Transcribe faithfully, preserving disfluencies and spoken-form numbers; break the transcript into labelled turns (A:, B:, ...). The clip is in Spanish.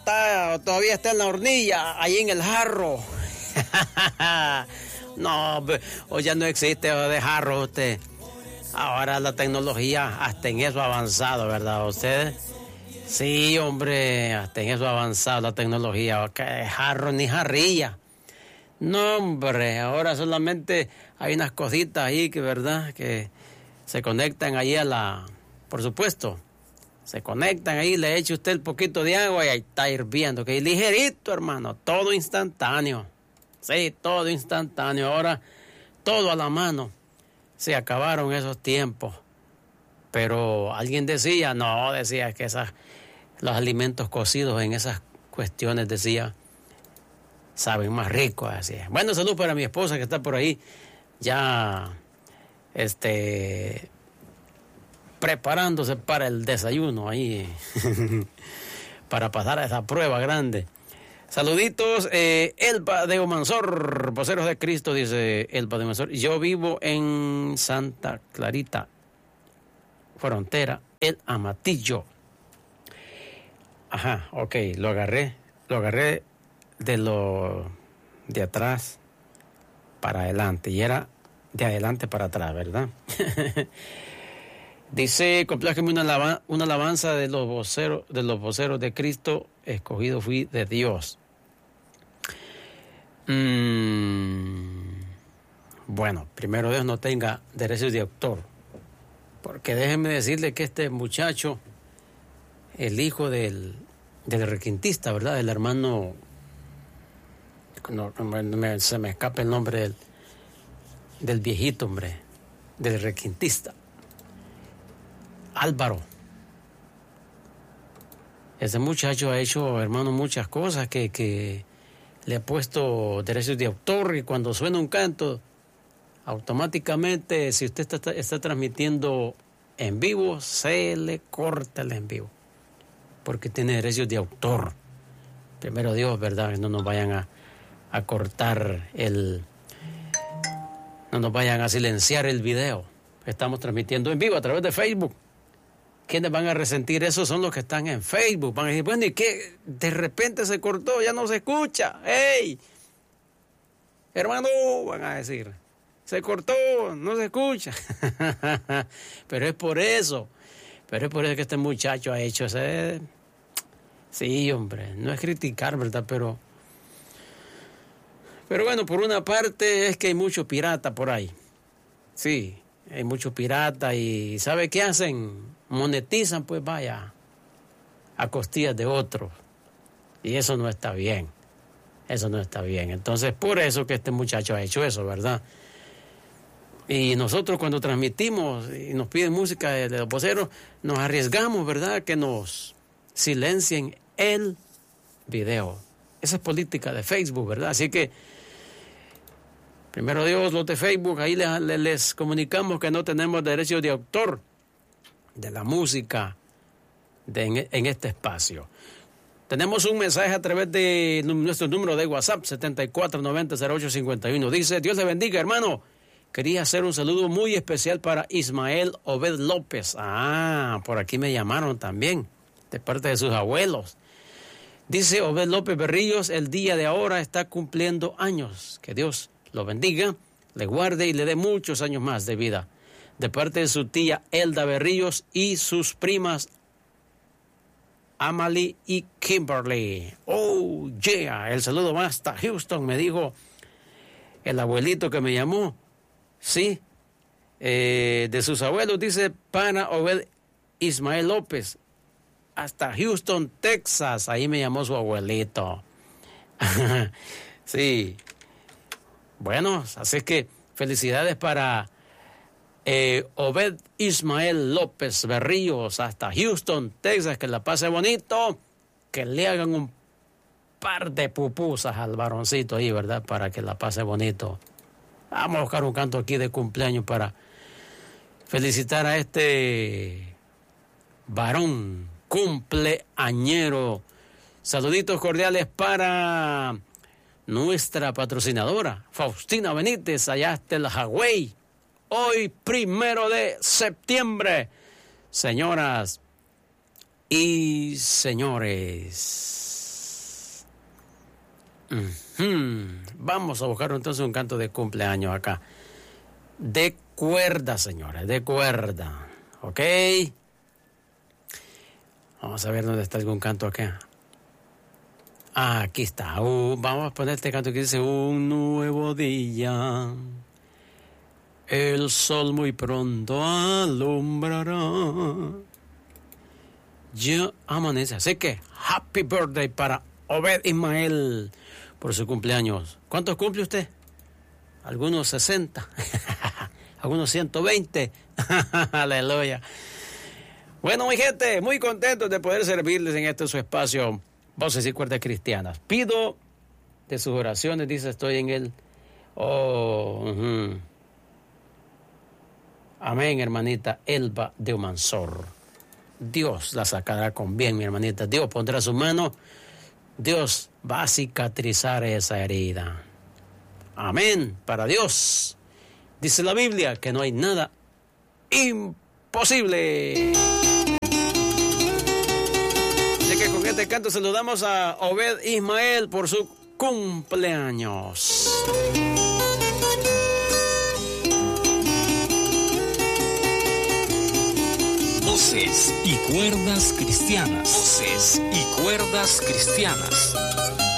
A: está, todavía está en la hornilla, ahí en el jarro. No, o ya no existe de jarro usted. Ahora la tecnología hasta en eso ha avanzado, ¿verdad? Ustedes. Sí, hombre, hasta en eso ha avanzado la tecnología. Que jarro ni jarrilla. No, hombre, ahora solamente hay unas cositas ahí que, ¿verdad? Que se conectan ahí a la... Por supuesto, se conectan ahí, le echa usted el poquito de agua y ahí está hirviendo. Que ligerito, hermano, todo instantáneo. Sí, todo instantáneo. Ahora, todo a la mano. Se acabaron esos tiempos. Pero alguien decía, no, decía que esas, los alimentos cocidos en esas cuestiones, decía, saben más ricos, así. Bueno, salud para mi esposa que está por ahí, ya, este, preparándose para el desayuno ahí, para pasar a esa prueba grande. Saluditos, eh, Elba de Omansor, voceros de Cristo, dice Elba de Omansor. Yo vivo en Santa Clarita, frontera, El Amatillo. Ajá, ok, lo agarré, lo agarré de lo de atrás para adelante, y era de adelante para atrás, ¿verdad? Dice, complájeme una, alabanza, una alabanza de los voceros, de los voceros de Cristo, escogido fui de Dios. Mm, bueno, primero Dios no tenga derechos de autor, porque déjenme decirle que este muchacho, el hijo del, del requintista, ¿verdad? El hermano, no, me, se me escapa el nombre del, del viejito, hombre, del requintista. Álvaro. Ese muchacho ha hecho, hermano, muchas cosas que, que le ha puesto derechos de autor, y cuando suena un canto, automáticamente, si usted está, está transmitiendo en vivo, se le corta el en vivo, porque tiene derechos de autor. Primero Dios, ¿verdad? Que no nos vayan a, a cortar el... no nos vayan a silenciar el video. Estamos transmitiendo en vivo a través de Facebook. ¿Quiénes van a resentir eso? Son los que están en Facebook. Van a decir, bueno, ¿y qué? De repente se cortó, ya no se escucha. ¡Ey! Hermano, van a decir, se cortó, no se escucha. Pero es por eso. Pero es por eso que este muchacho ha hecho ese... Sí, hombre, no es criticar, ¿verdad? Pero... Pero bueno, por una parte es que hay mucho pirata por ahí. Sí, hay mucho pirata y ¿sabe qué hacen? Monetizan, pues vaya, a costillas de otros. Y eso no está bien. Eso no está bien. Entonces, por eso que este muchacho ha hecho eso, ¿verdad? Y nosotros cuando transmitimos y nos piden música de los voceros, nos arriesgamos, ¿verdad? Que nos silencien el video. Esa es política de Facebook, ¿verdad? Así que, primero Dios, los de Facebook, ahí les, les comunicamos que no tenemos derechos de autor de la música de en, en este espacio. Tenemos un mensaje a través de nuestro número de WhatsApp, setenta y cuatro noventa cero ocho cincuenta y uno. Dice, Dios le bendiga, hermano. Quería hacer un saludo muy especial para Ismael Obed López. Ah, por aquí me llamaron también, de parte de sus abuelos. Dice Obed López Berríos, el día de ahora está cumpliendo años. Que Dios lo bendiga, le guarde y le dé muchos años más de vida. De parte de su tía Elda Berríos y sus primas Amalie y Kimberly. Oh, yeah, el saludo va hasta Houston, me dijo el abuelito que me llamó. Sí, eh, de sus abuelos, dice, para Obed Ismael López, hasta Houston, Texas. Ahí me llamó su abuelito. Sí. Bueno, así es que felicidades para eh, Obed Ismael López Berríos, hasta Houston, Texas. Que la pase bonito, que le hagan un par de pupusas al varoncito ahí, ¿verdad? Para que la pase bonito. Vamos a buscar un canto aquí de cumpleaños para felicitar a este varón cumpleañero. Saluditos cordiales para nuestra patrocinadora, Faustina Benítez, allá hasta el Hawái. Hoy, primero de septiembre. Señoras y señores, Uh-huh. Vamos a buscar entonces un canto de cumpleaños acá. De cuerda, señores, de cuerda. ¿Ok? Vamos a ver dónde está algún canto acá. Ah, aquí está. Uh, vamos a poner este canto que dice: un nuevo día, el sol muy pronto alumbrará. Ya amanece. Así que happy birthday para Obed Ismael por su cumpleaños. ¿Cuántos cumple usted? Algunos sesenta. Algunos ciento veinte. Aleluya. Bueno, mi gente, muy contentos de poder servirles en este su espacio, Voces y Cuerdas Cristianas. Pido de sus oraciones, dice, estoy en el... Oh, uh-huh. Amén, hermanita Elba de Humansor. Dios la sacará con bien, mi hermanita. Dios pondrá su mano. Dios va a cicatrizar esa herida. Amén, para Dios. Dice la Biblia que no hay nada imposible. Así que con este canto saludamos a Obed Ismael por su cumpleaños.
B: Voces y Cuerdas Cristianas. Voces y Cuerdas Cristianas.